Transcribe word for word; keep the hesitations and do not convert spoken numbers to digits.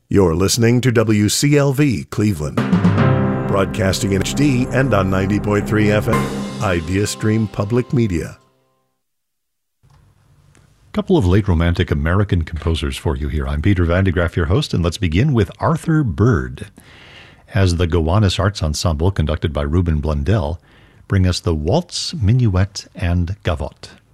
You're listening to W C L V Cleveland, broadcasting in H D and on ninety point three F M, Idea Stream Public Media. A couple of late romantic American composers for you here. I'm Peter Van de Graaff, your host, and let's begin with Arthur Byrd, as the Gowanus Arts Ensemble, conducted by Ruben Blundell, bring us the Waltz, Minuet, and Gavotte.